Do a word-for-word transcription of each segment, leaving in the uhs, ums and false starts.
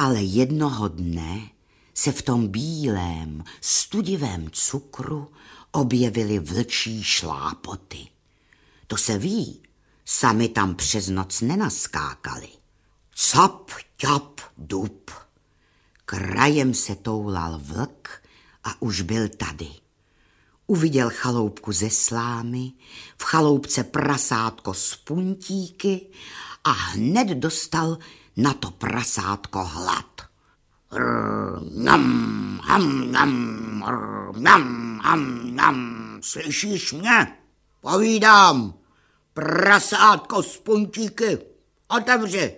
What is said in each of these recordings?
Ale jednoho dne se v tom bílém, studivém cukru objevily vlčí šlápoty. To se ví, sami tam přes noc nenaskákali. Cap, ťap, dup. Krajem se toulal vlk a už byl tady. Uviděl chaloupku ze slámy, v chaloupce prasátko z puntíky a hned dostal na to prasátko hlad. Nam, ham, nam, nam, ham, nam. Slyšíš mě? Povídám. Prasátko z puntíky. Otevři.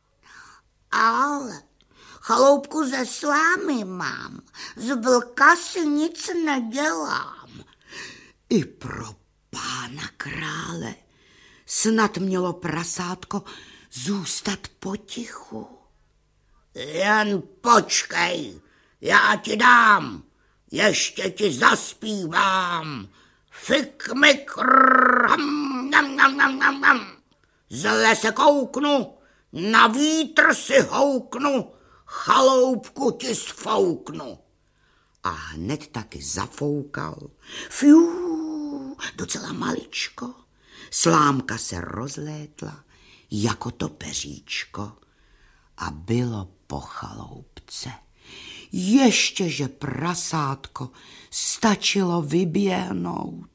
Ale chaloupku ze slámy mám. Z vlka si nic nedělám. I pro pána krále snad mělo prasátko zůstat potichu. Jen počkej, já ti dám, ještě ti zaspívám. Fik, mik, rrrm, nam, nam, nam, nam, nam. Zle se kouknu, na vítr si houknu, chaloupku ti sfouknu. A hned taky zafoukal. Fiu, docela maličko. Slámka se rozlétla jako to peříčko a bylo po chaloupce. Ještě, že prasátko stačilo vyběhnout.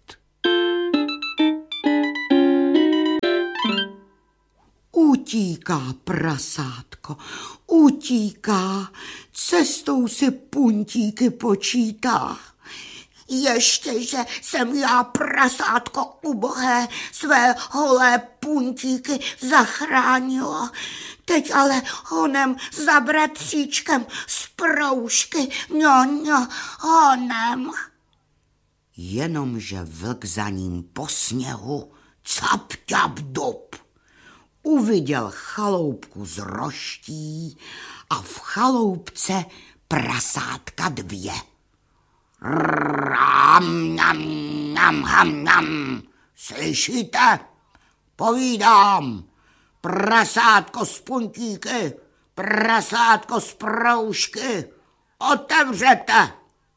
Utíká prasátko, utíká, cestou si puntíky počítá. Ještě, že jsem já, prasátko ubohé, své holé puntíky zachránila. Teď ale honem za bratříčkem z proužky, ňo, ňo, honem. Jenomže vlk za ním po sněhu cap, ťap, dup. Uviděl chaloupku z roští a v chaloupce prasátka dvě. Ram, nam, nam, ham, nam. Slyšíte? Povídám. Prasátko z puntíky, prasátko z proužky. Otevřete.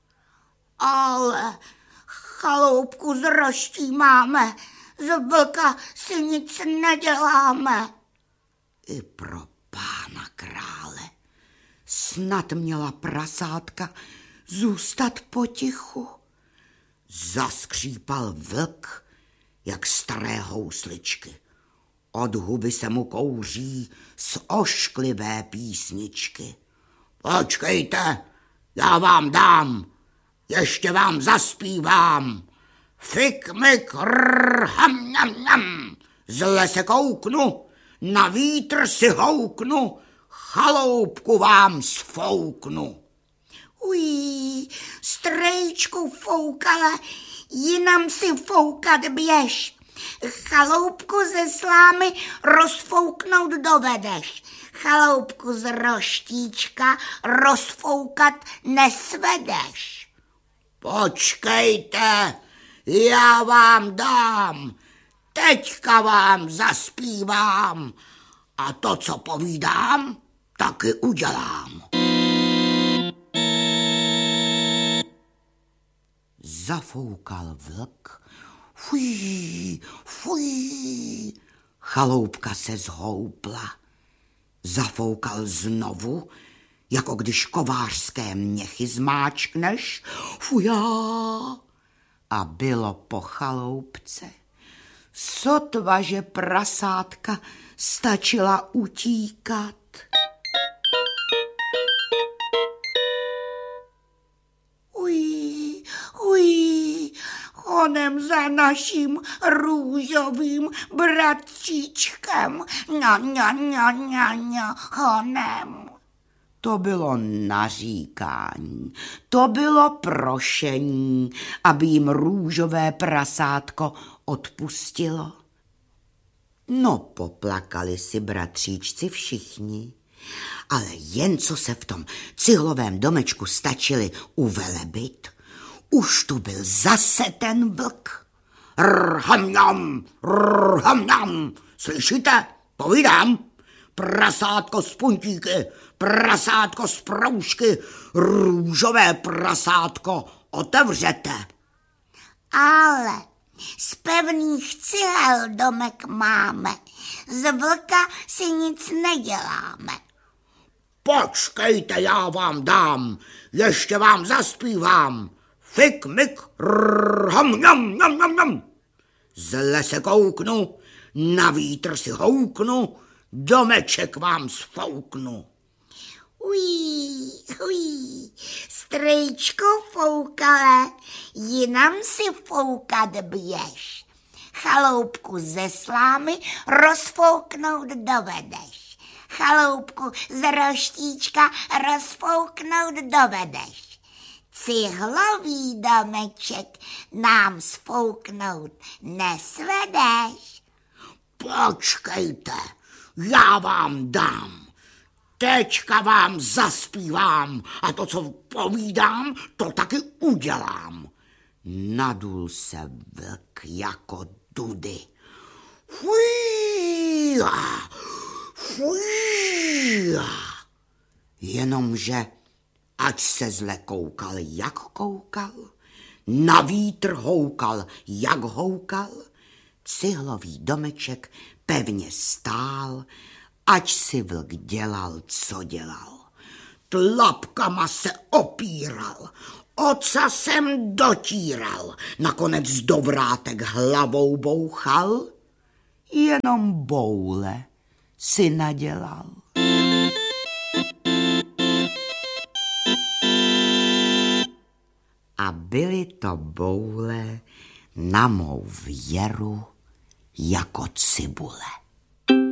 Ale chaloupku z roští máme, z vlka si nic neděláme. I pro pána krále snad měla prasátka zůstat potichu. Zaskřípal vlk, jak staré housličky. Od huby se mu kouří z ošklivé písničky. Počkejte, já vám dám, ještě vám zaspívám. Fik, mik, rrr, ham, nam, nam. Zle se kouknu, na vítr si houknu, chaloupku vám sfouknu. Ují, strejčku foukale, jinam si foukat běž. Chaloupku ze slámy rozfouknout dovedeš. Chaloupku z roštíčka rozfoukat nesvedeš. Počkejte, já vám dám, teďka vám zaspívám a to, co povídám, taky udělám. Zafoukal vlk. Fuj, fuj. Chaloupka se zhoupla. Zafoukal znovu, jako když kovářské měchy zmáčkneš. Fujá. A bylo po chaloupce. Sotva, že prasátka stačila utíkat. Ují, ují, honem za naším růžovým bratříčkem. Ňa, ňa, ňa, ňa, ňa, honem. To bylo naříkání, to bylo prošení, aby jim růžové prasátko odpustilo. No, poplakali si bratříčci všichni, ale jen co se v tom cihlovém domečku stačili uvelebit, už tu byl zase ten vlk. Rrhamňam, rrhamňam, slyšíte? Povídám. prasátko z puntíky, prasátko z proužky, růžové prasátko otevřete. Ale z pevných cihel domek máme, z vlka si nic neděláme. Počkejte, já vám dám, ještě vám zaspívám. Fik, mik, rrr, ham, jam, jam, jam, jam. Zle se kouknu, na vítr si houknu, domeček vám sfouknu. Ují, ují, strejčko foukale, jinam si foukat běž. Chaloupku ze slámy rozfouknout dovedeš. Chaloupku z roštíčka rozfouknout dovedeš. Cihlový domeček nám sfouknout nesvedeš. Počkejte, já vám dám. Teďka vám zaspívám a to, co povídám, to taky udělám. Nadul se vlk jako dudy. Fujíja, fujíja. Jenomže ať se zle koukal, jak koukal, na vítr houkal, jak houkal, cihlový domeček pevně stál, ať si vlk dělal, co dělal. Tlapkama se opíral, ocasem dotíral, nakonec do vrátek hlavou bouchal, jenom boule si nadělal. A byly to boule na mou věru jako cibule.